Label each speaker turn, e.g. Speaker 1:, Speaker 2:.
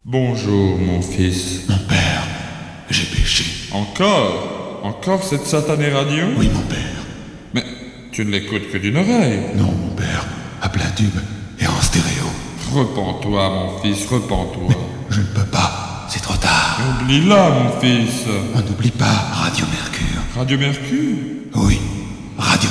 Speaker 1: Bonjour, mon fils.
Speaker 2: Mon père, j'ai péché.
Speaker 1: Encore cette satanée radio?
Speaker 2: Oui, mon père.
Speaker 1: Mais tu ne l'écoutes que d'une oreille.
Speaker 2: Non, mon père, à plein tube et en stéréo.
Speaker 1: Repens-toi, mon fils, repens-toi.
Speaker 2: Je ne peux pas, c'est trop tard.
Speaker 1: Oublie-la, mon fils.
Speaker 2: On n'oublie pas Radio Mercure.
Speaker 1: Radio Mercure?
Speaker 2: Oui, Radio